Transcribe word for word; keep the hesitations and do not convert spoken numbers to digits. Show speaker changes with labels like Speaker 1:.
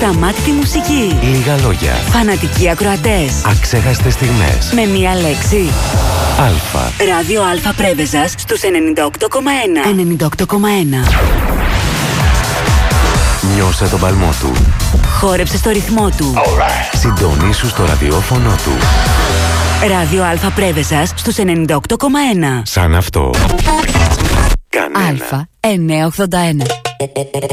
Speaker 1: Ασταμάτητη μουσική.
Speaker 2: Λίγα λόγια.
Speaker 1: Φανατικοί ακροατές.
Speaker 2: Αξέχαστες στιγμές.
Speaker 1: Με μία λέξη.
Speaker 2: Αλφα.
Speaker 1: Ράδιο Αλφα Πρέβεζας στους ενενήντα οκτώ κόμμα ένα. ενενήντα οκτώ κόμμα ένα.
Speaker 2: Νιώσε τον παλμό του.
Speaker 1: Χόρεψε στο ρυθμό του.
Speaker 2: Right. Συντονίσου στο ραδιόφωνο του.
Speaker 1: Ράδιο Αλφα Πρέβεζας στους ενενήντα οκτώ κόμμα ένα.
Speaker 2: Σαν αυτό. Κανένα.
Speaker 1: Αλφα εννιακόσια ογδόντα ένα.